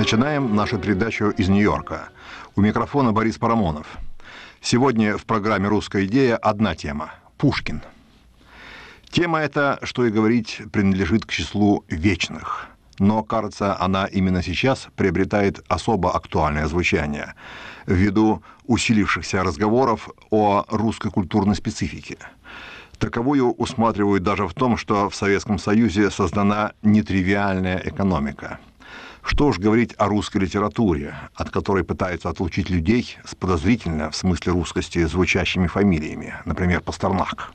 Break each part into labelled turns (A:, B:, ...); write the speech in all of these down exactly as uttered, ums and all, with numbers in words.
A: Начинаем нашу передачу из Нью-Йорка. У микрофона Борис Парамонов. Сегодня в программе «Русская идея» одна тема – Пушкин. Тема эта, что и говорить, принадлежит к числу вечных. Но, кажется, она именно сейчас приобретает особо актуальное звучание ввиду усилившихся разговоров о русской культурной специфике. Таковую усматривают даже в том, что в Советском Союзе создана нетривиальная экономика. Что уж говорить о русской литературе, от которой пытаются отлучить людей с подозрительно, в смысле русскости, звучащими фамилиями, например, Пастернак.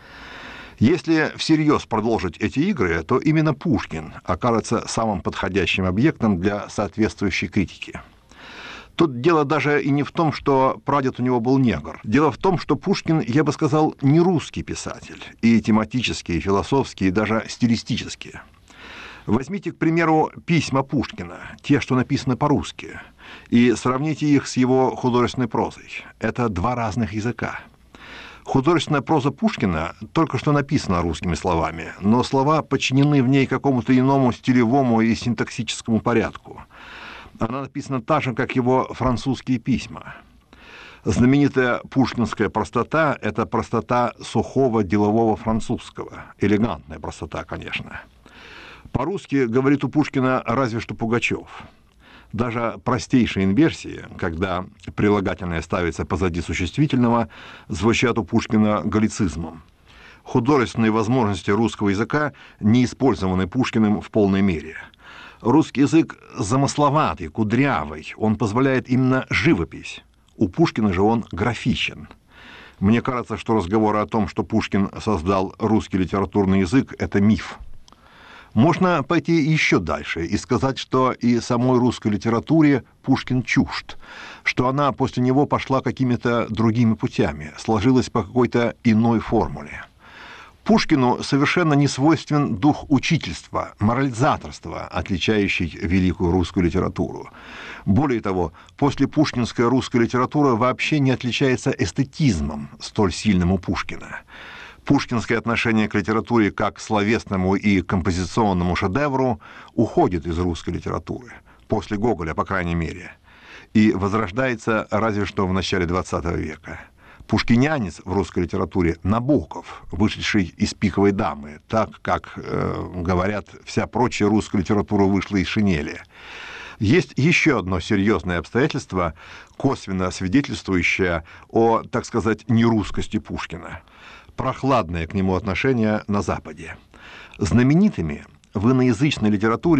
A: Если всерьез продолжить эти игры, то именно Пушкин окажется самым подходящим объектом для соответствующей критики. Тут дело даже и не в том, что прадед у него был негр. Дело в том, что Пушкин, я бы сказал, не русский писатель, и тематически, и философски, и даже стилистически. Возьмите, к примеру, письма Пушкина, те, что написаны по-русски, и сравните их с его художественной прозой. Это два разных языка. Художественная проза Пушкина только что написана русскими словами, но слова подчинены в ней какому-то иному стилевому и синтаксическому порядку. Она написана так же, как его французские письма. Знаменитая пушкинская простота – это простота сухого делового французского. Элегантная простота, конечно. По-русски говорит у Пушкина разве что Пугачев. Даже простейшие инверсии, когда прилагательное ставится позади существительного, звучат у Пушкина галлицизмом. Художественные возможности русского языка не использованы Пушкиным в полной мере. Русский язык замысловатый, кудрявый, он позволяет именно живопись. У Пушкина же он графичен. Мне кажется, что разговоры о том, что Пушкин создал русский литературный язык, это миф. Можно пойти еще дальше и сказать, что и самой русской литературе Пушкин чужд, что она после него пошла какими-то другими путями, сложилась по какой-то иной формуле. Пушкину совершенно не свойствен дух учительства, морализаторства, отличающий великую русскую литературу. Более того, после пушкинская русская литература вообще не отличается эстетизмом, столь сильным у Пушкина. Пушкинское отношение к литературе как к словесному и композиционному шедевру уходит из русской литературы, после Гоголя, по крайней мере, и возрождается разве что в начале двадцатого века. Пушкинянец в русской литературе Набоков, вышедший из «Пиковой дамы», так как, э, говорят, вся прочая русская литература вышла из шинели. Есть еще одно серьезное обстоятельство, косвенно свидетельствующее о, так сказать, нерусскости Пушкина. Прохладное к нему отношение на Западе. Знаменитыми в иноязычной литературе